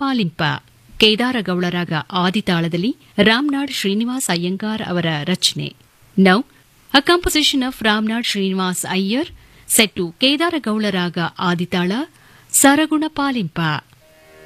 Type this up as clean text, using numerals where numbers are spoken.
ಪಾಲಿಂಪ ಕೇದಾರಗೌಳರಾಗ ಆದಿತಾಳದಲ್ಲಿ ರಾಮ್ನಾಡ್ ಶ್ರೀನಿವಾಸ್ ಅಯ್ಯಂಗಾರ್ ಅವರ ರಚನೆ. Now a composition of Ramnad Srinivas Iyer set to ಕೇದಾರಗೌಳರಾಗ ಆದಿತಾಳ ಸರಗುಣ ಪಾಲಿಂಪ.